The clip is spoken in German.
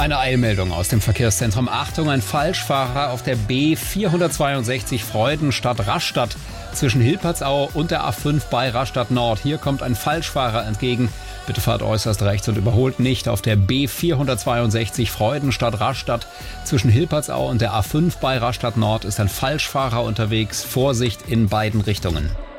Eine Eilmeldung aus dem Verkehrszentrum. Achtung, ein Falschfahrer auf der B462 Freudenstadt-Rastatt zwischen Hilpertsau und der A5 bei Rastatt Nord. Hier kommt ein Falschfahrer entgegen. Bitte fahrt äußerst rechts und überholt nicht. Auf der B462 Freudenstadt-Rastatt zwischen Hilpertsau und der A5 bei Rastatt Nord ist ein Falschfahrer unterwegs. Vorsicht in beiden Richtungen.